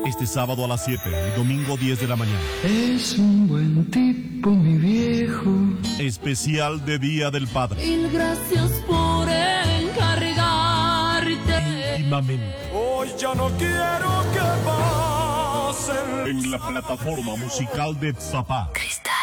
Este sábado a las 7 y domingo 10 de la mañana. Es un buen tipo, mi viejo. Especial de Día del Padre. Mil gracias por encargarte. Íntimamente. Hoy ya no quiero que pasen. En la plataforma musical de Zapá.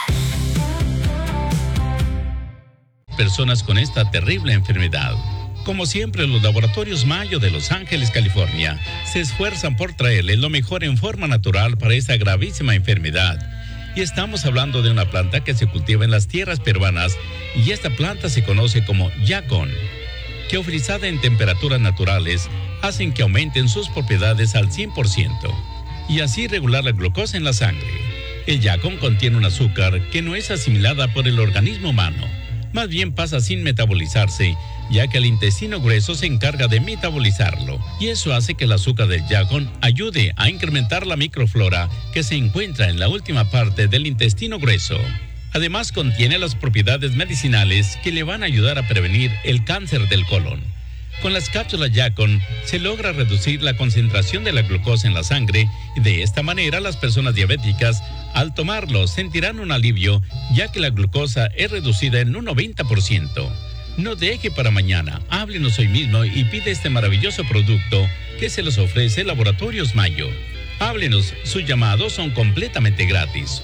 Personas con esta terrible enfermedad. Como siempre, los laboratorios Mayo de Los Ángeles, California, se esfuerzan por traerles lo mejor en forma natural para esta gravísima enfermedad. Y estamos hablando de una planta que se cultiva en las tierras peruanas, y esta planta se conoce como yacón, que utilizada en temperaturas naturales, hacen que aumenten sus propiedades al 100%, y así regular la glucosa en la sangre. El yacón contiene un azúcar que no es asimilada por el organismo humano, más bien pasa sin metabolizarse, ya que el intestino grueso se encarga de metabolizarlo, y eso hace que el azúcar del yacón ayude a incrementar la microflora que se encuentra en la última parte del intestino grueso. Además, contiene las propiedades medicinales que le van a ayudar a prevenir el cáncer del colon. Con las cápsulas yacón se logra reducir la concentración de la glucosa en la sangre, y de esta manera las personas diabéticas, al tomarlo, sentirán un alivio, ya que la glucosa es reducida en un 90%. No deje para mañana, háblenos hoy mismo y pide este maravilloso producto que se los ofrece Laboratorios Mayo. Háblenos, sus llamados son completamente gratis.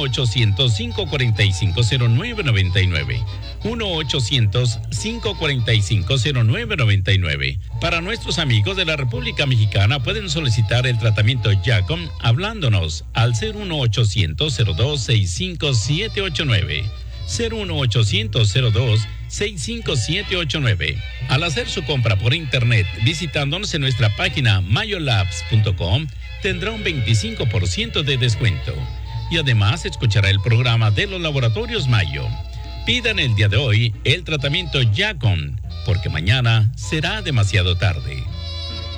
1-800-545-0999. 1-800-545-0999. Para nuestros amigos de la República Mexicana pueden solicitar el tratamiento Yacón hablándonos al 01800-02-65789. 01800-02-65789. Al hacer su compra por internet visitándonos en nuestra página mayolabs.com, tendrá un 25% de descuento. Y además escuchará el programa de los Laboratorios Mayo. Pidan el día de hoy el tratamiento Yacón, porque mañana será demasiado tarde.